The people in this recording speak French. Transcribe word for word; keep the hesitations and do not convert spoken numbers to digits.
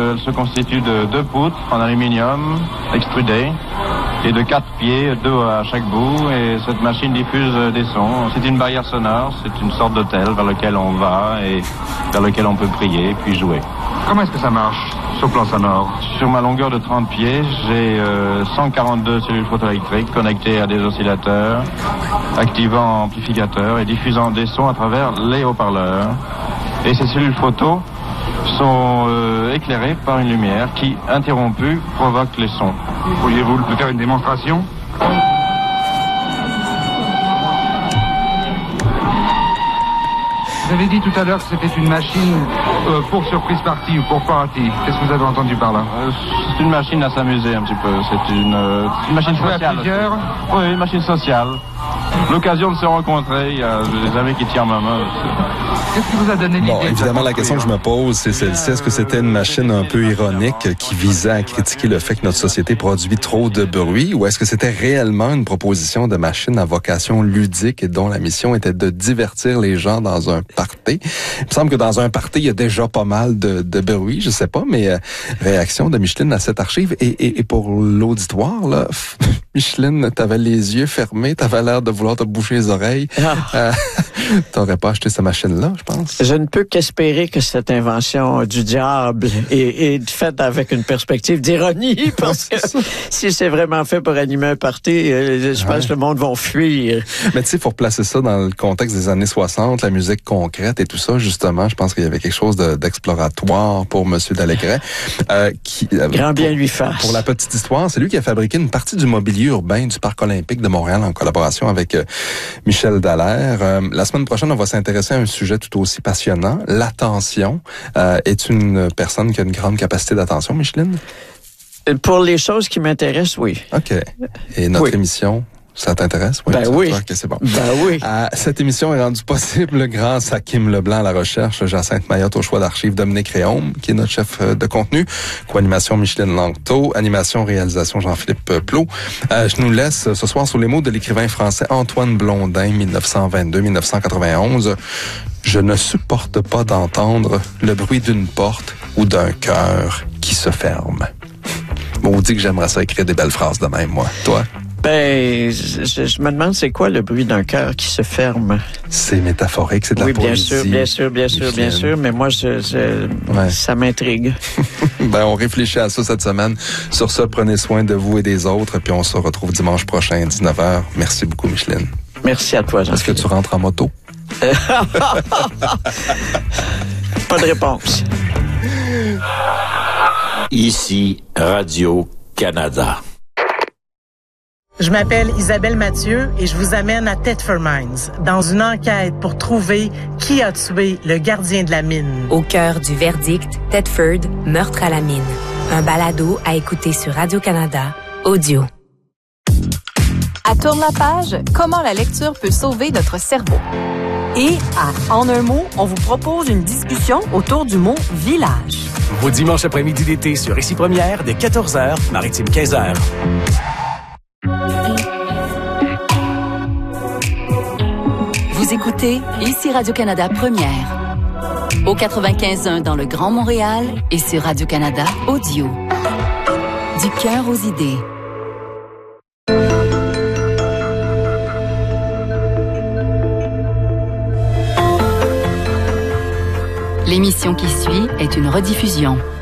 euh, elle se constitue de deux poutres en aluminium extrudées et de quatre pieds, deux à chaque bout, et cette machine diffuse des sons. C'est une barrière sonore, c'est une sorte d'hôtel vers lequel on va et vers lequel on peut prier puis jouer. Comment est-ce que ça marche sur le plan sonore? Sur ma longueur de trente pieds, j'ai euh, cent quarante-deux cellules photoélectriques connectées à des oscillateurs, activant amplificateurs et diffusant des sons à travers les haut-parleurs. Et ces cellules photo sont euh, éclairées par une lumière qui, interrompue, provoque les sons. Pourriez-vous nous faire une démonstration? Vous avez dit tout à l'heure que c'était une machine euh, pour surprise party ou pour party. Qu'est-ce que vous avez entendu par là? euh, C'est une machine à s'amuser un petit peu. C'est une, euh, une machine sociale. À plusieurs? Oui, une machine sociale. L'occasion de se rencontrer, il y a des amis qui tirent ma main. Qu'est-ce qui vous a donné l'idée? Bon, évidemment, la question que je me pose, c'est celle-ci. Est-ce que c'était une machine un peu ironique qui visait à critiquer le fait que notre société produit trop de bruit, ou est-ce que c'était réellement une proposition de machine à vocation ludique et dont la mission était de divertir les gens dans un party? Il me semble que dans un party, il y a déjà pas mal de, de bruit, je sais pas, mais euh, réaction de Micheline à cette archive. Et, et, et pour l'auditoire, là, Micheline, t'avais les yeux fermés, t'avais l'air de vouloir te boucher les oreilles. Ah. Euh, t'aurais pas acheté cette machine-là, je pense. Je ne peux qu'espérer que cette invention du diable est, est faite avec une perspective d'ironie, parce que si c'est vraiment fait pour animer un party, je pense ouais. que le monde va fuir. Mais tu sais, pour placer ça dans le contexte des années soixante, la musique concrète et tout ça, justement, je pense qu'il y avait quelque chose de, d'exploratoire pour Monsieur Dallecret. Euh, qui, Grand bien pour, lui fasse. Pour la petite histoire, c'est lui qui a fabriqué une partie du mobilier urbain du Parc olympique de Montréal en collaboration avec euh, Michel Dallaire. Euh, la semaine prochaine, on va s'intéresser à un sujet tout aussi passionnant. L'attention. Euh, es-tu une personne qui a une grande capacité d'attention, Micheline? Pour les choses qui m'intéressent, oui. OK. Et notre oui. émission, ça t'intéresse? Oui, ben oui. Okay, c'est bon. Ben oui. Euh, cette émission est rendue possible grâce à Kim Leblanc à la recherche, Jacinthe Mayotte au choix d'archives, Dominique Réaume, qui est notre chef de contenu, co-animation Micheline Langteau, animation, réalisation Jean-Philippe Plot. Euh, je nous laisse ce soir sous les mots de l'écrivain français Antoine Blondin, dix-neuf cent vingt-deux à dix-neuf cent quatre-vingt-onze. Je ne supporte pas d'entendre le bruit d'une porte ou d'un cœur qui se ferme. Bon, on dit que j'aimerais ça écrire des belles phrases de même, moi. Toi? Ben, je, je me demande c'est quoi le bruit d'un cœur qui se ferme. C'est métaphorique, c'est de oui, la poésie. Oui, bien sûr, bien sûr, bien sûr, bien sûr, mais moi, je, je ouais. ça m'intrigue. Ben, on réfléchit à ça cette semaine. Sur ce, prenez soin de vous et des autres, puis on se retrouve dimanche prochain à dix-neuf heures. Merci beaucoup, Micheline. Merci à toi, Jean-Philippe. Est-ce que tu rentres en moto? Pas de réponse. Ici, Radio-Canada. Je m'appelle Isabelle Mathieu et je vous amène à Thetford Mines dans une enquête pour trouver qui a tué le gardien de la mine. Au cœur du verdict, Thetford, meurtre à la mine. Un balado à écouter sur Radio-Canada, audio. À Tourne la page, comment la lecture peut sauver notre cerveau. Et à En un mot, on vous propose une discussion autour du mot village. Vos dimanches après-midi d'été sur Ici Première dès quatorze heures, Maritime quinze heures. Vous écoutez Ici Radio-Canada Première. Au quatre-vingt-quinze point un dans le Grand Montréal et sur Radio-Canada Audio. Du cœur aux idées. L'émission qui suit est une rediffusion.